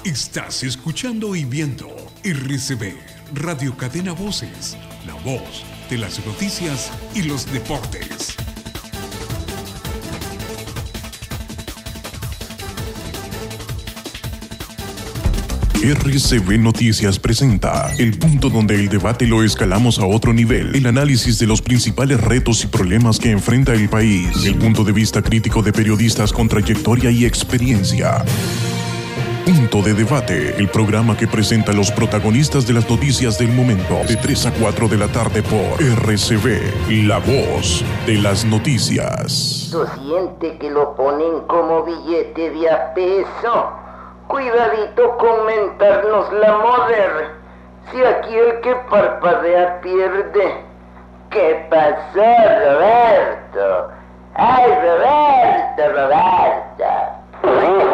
Estás escuchando y viendo RCB, Radio Cadena Voces, la voz de las noticias y los deportes. RCB Noticias presenta el punto donde el debate lo escalamos a otro nivel, el análisis de los principales retos y problemas que enfrenta el país, el punto de vista crítico de periodistas con trayectoria y experiencia. Punto de Debate, el programa que presenta a los protagonistas de las noticias del momento, de 3 a 4 de la tarde por RCB, la voz de las noticias. ¿Tú sientes que lo ponen como billete de a peso? Cuidadito con mentarnos la moder, si aquí el que parpadea pierde. ¿Qué pasó, Roberto? ¡Ay, Roberto!